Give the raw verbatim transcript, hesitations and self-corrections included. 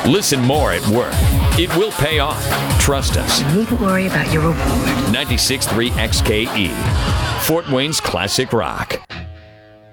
Listen more at work. It will pay off. Trust us. You needn't worry about your reward. ninety-six point three X K E, Fort Wayne's classic rock.